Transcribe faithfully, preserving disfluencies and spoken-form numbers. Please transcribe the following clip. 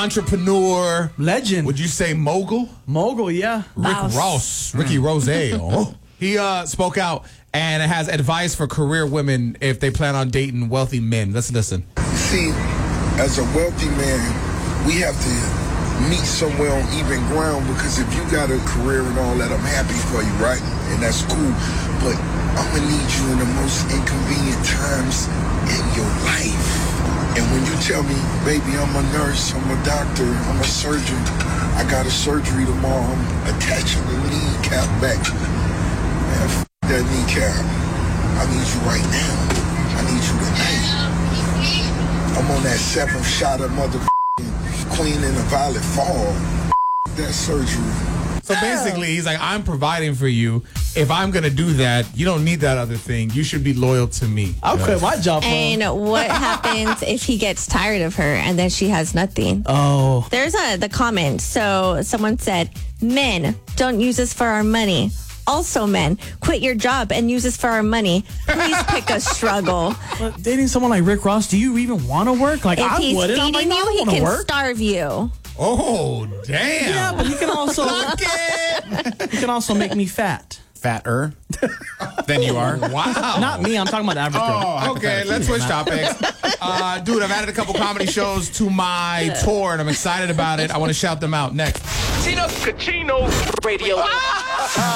entrepreneur, legend. Would you say mogul? Mogul, yeah. Rick Wow. Ross, Ricky Rose. Oh. He uh, spoke out and has advice for career women if they plan on dating wealthy men. Let's listen. See, as a wealthy man, we have to meet somewhere on even ground, because if you got a career and all that, I'm happy for you, right? And that's cool. But I'm gonna need you in the most inconvenient times in your life. And when you tell me, baby, I'm a nurse, I'm a doctor, I'm a surgeon, I got a surgery tomorrow, I'm attaching the kneecap back. Man, f that kneecap. I need you right now. I need you tonight. I'm on that seventh shot of motherfucking Queen in the Violet Fall. That surgery. So basically, he's like, I'm providing for you. If I'm going to do that, you don't need that other thing. You should be loyal to me. I'll quit my job for him. And what happens if he gets tired of her and then she has nothing? Oh. There's a the comment. So someone said, men, don't use us for our money. Also, men, quit your job and use us for our money. Please pick a struggle. But dating someone like Rick Ross, do you even want to work? Like, If I he's wouldn't. I'm feeding like, no, I you, don't he wanna can work. starve you. Oh, damn. Yeah, but he can also Lock it. he can also make me fat. Fatter than you are. Wow. Not me. I'm talking about the average girl. Oh, okay, let's switch topics. Uh, dude, I've added a couple comedy shows to my tour, and I'm excited about it. I want to shout them out next. Tino Cucino Radio.